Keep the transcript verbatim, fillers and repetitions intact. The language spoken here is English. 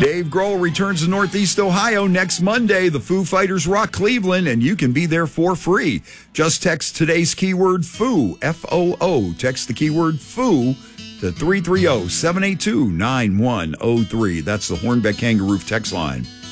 Dave Grohl returns to Northeast Ohio next Monday. The Foo Fighters rock Cleveland, and you can be there for free. Just text today's keyword Foo, F O O. Text the keyword Foo to three three zero, seven eight two, nine one zero three. That's the Hornbeck Kangaroo text line.